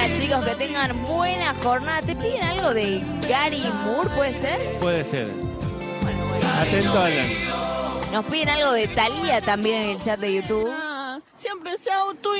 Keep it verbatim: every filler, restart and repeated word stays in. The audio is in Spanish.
día, chicos, que tengan buena jornada. ¿Te piden algo de Gary Moore, puede ser? Puede ser. Bueno, bueno. Atento, Alan. Nos piden algo de Thalía también en el chat de YouTube. Siempre se auto